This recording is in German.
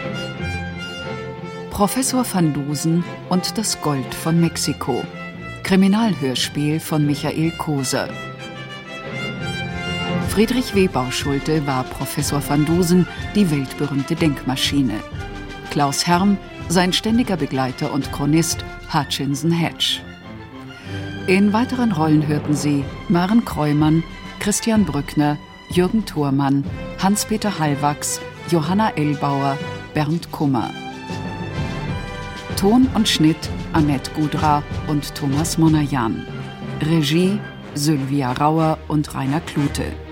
Professor van Dusen und das Gold von Mexiko. Kriminalhörspiel von Michael Koser. Friedrich W. Bauschulte war Professor van Dusen, die weltberühmte Denkmaschine. Klaus Herm, sein ständiger Begleiter und Chronist Hutchinson Hedge. In weiteren Rollen hörten Sie Maren Kreumann, Christian Brückner, Jürgen Thormann, Hans-Peter Hallwachs, Johanna Ellbauer, Bernd Kummer. Ton und Schnitt Annette Gudra und Thomas Monajan. Regie Sylvia Rauer und Rainer Klute.